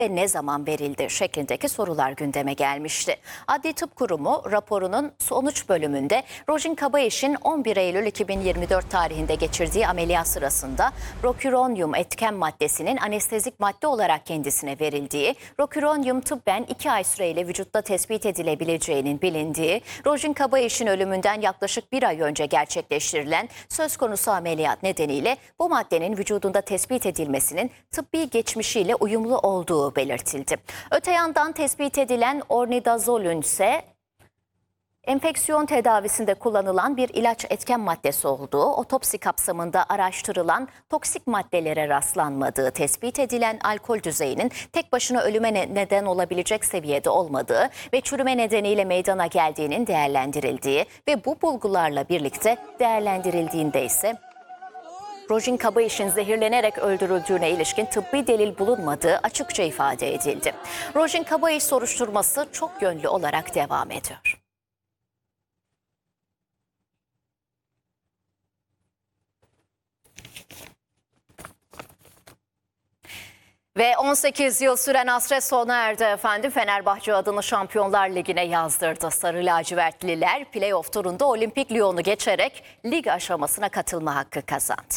ve ne zaman verildi şeklindeki sorular gündeme gelmişti. Adli Tıp Kurumu raporunun sonuç bölümünde Rojin Kabayiş'in 11 Eylül 2024 tarihinde geçirdiği ameliyat sırasında roküronyum etken maddesinin anestezik madde olarak kendisine verildiği, roküronyum tıbben 2 ay süreyle vücutta tespit edilebileceğinin bilindiği, Rojin Kabayiş'in ölümünden yaklaşık 1 ay önce gerçekleştirilen söz konusu ameliyat nedeniyle bu maddenin vücudunda tespit edilmesinin tıbbi geçmişiyle uyumlu olduğu belirtildi. Öte yandan tespit edilen ornidazolün ise enfeksiyon tedavisinde kullanılan bir ilaç etken maddesi olduğu, otopsi kapsamında araştırılan toksik maddelere rastlanmadığı, tespit edilen alkol düzeyinin tek başına ölüme neden olabilecek seviyede olmadığı ve çürüme nedeniyle meydana geldiğinin değerlendirildiği ve bu bulgularla birlikte değerlendirildiğinde ise Rojin Kabayiş'in zehirlenerek öldürüldüğüne ilişkin tıbbi delil bulunmadığı açıkça ifade edildi. Rojin Kabayiş soruşturması çok yönlü olarak devam ediyor. Ve 18 yıl süren hasret sona erdi efendim. Fenerbahçe adını Şampiyonlar Ligi'ne yazdırdı. Sarı lacivertliler play-off turunda Olimpik Lyon'u geçerek lig aşamasına katılma hakkı kazandı.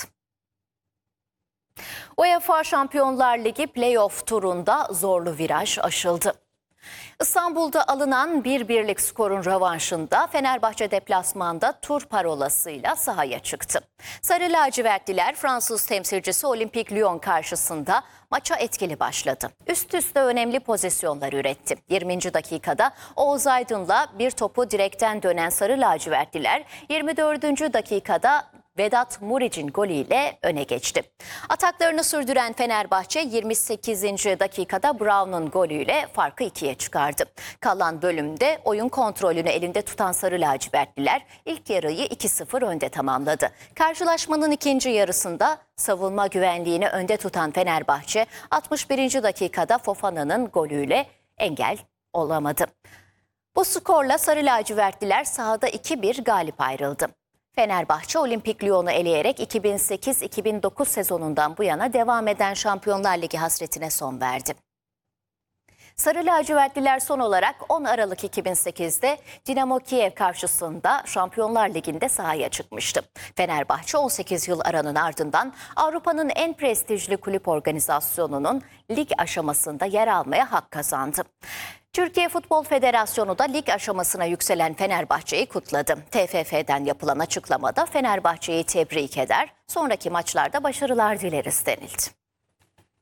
UEFA Şampiyonlar Ligi play-off turunda zorlu viraj aşıldı. İstanbul'da alınan 1-1'lik skorun rövanşında Fenerbahçe deplasmanda tur parolasıyla sahaya çıktı. Sarı lacivertliler Fransız temsilcisi Olimpik Lyon karşısında maça etkili başladı. Üst üste önemli pozisyonlar üretti. 20. dakikada Oğuz Aydın'la bir topu direkten dönen Sarı lacivertliler 24. dakikada Vedat Muriç'in golüyle öne geçti. Ataklarını sürdüren Fenerbahçe 28. dakikada Brown'un golüyle farkı 2'ye çıkardı. Kalan bölümde oyun kontrolünü elinde tutan Sarı lacivertliler ilk yarıyı 2-0 önde tamamladı. Karşılaşmanın ikinci yarısında savunma güvenliğini önde tutan Fenerbahçe 61. dakikada Fofana'nın golüyle engel olamadı. Bu skorla Sarı lacivertliler sahada 2-1 galip ayrıldı. Fenerbahçe Olimpik Lyon'u eleyerek 2008-2009 sezonundan bu yana devam eden Şampiyonlar Ligi hasretine son verdi. Sarı lacivertliler son olarak 10 Aralık 2008'de Dinamo Kiev karşısında Şampiyonlar Ligi'nde sahaya çıkmıştı. Fenerbahçe 18 yıl aranın ardından Avrupa'nın en prestijli kulüp organizasyonunun lig aşamasında yer almaya hak kazandı. Türkiye Futbol Federasyonu da lig aşamasına yükselen Fenerbahçe'yi kutladı. TFF'den yapılan açıklamada Fenerbahçe'yi tebrik eder, sonraki maçlarda başarılar dileriz denildi.